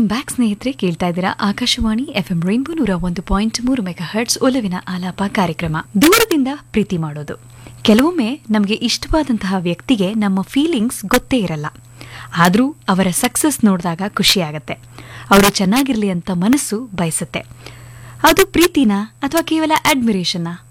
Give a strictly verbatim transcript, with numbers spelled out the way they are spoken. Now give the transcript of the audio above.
Welcome back ಸ್ನೇಹಿತರೆ, ಕೇಳ್ತಾ ಇದ್ದೀರಾ ಆಕಾಶವಾಣಿ ಎಫ್ಎಂ ರೈನ್ಬೋ ನೂರ ಒಂದು ಪಾಯಿಂಟ್ ಮೂರು ಮೆಗಾ ಹರ್ಟ್ಸ್ ಒಲವಿನ ಆಲಾಪ ಕಾರ್ಯಕ್ರಮ. ದೂರದಿಂದ ಪ್ರೀತಿ ಮಾಡೋದು. ಕೆಲವೊಮ್ಮೆ ನಮಗೆ ಇಷ್ಟವಾದಂತಹ ವ್ಯಕ್ತಿಗೆ ನಮ್ಮ ಫೀಲಿಂಗ್ಸ್ ಗೊತ್ತೇ ಇರಲ್ಲ. ಆದರೂ ಅವರ ಸಕ್ಸಸ್ ನೋಡಿದಾಗ ಖುಷಿಯಾಗತ್ತೆ. ಅವರು ಚೆನ್ನಾಗಿರ್ಲಿ ಅಂತ ಮನಸ್ಸು ಬಯಸುತ್ತೆ. ಅದು ಪ್ರೀತಿನಾ ಅಥವಾ ಕೇವಲ ಅಡ್ಮಿರೇಷನ್ನ?